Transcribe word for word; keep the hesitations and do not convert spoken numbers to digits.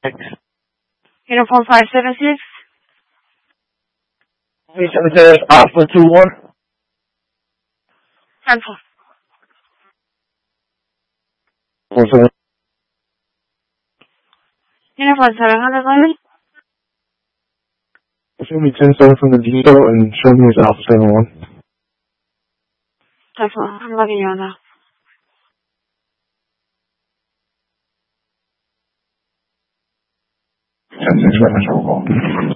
six. Uniform five seven six. Three seven six, Alpha two one. Alpha. Four seven. Uniform seven hundred Lily. Show me ten seven from the depot and show me his Alpha seven one. Alpha, I'm letting you on now. ten six, right,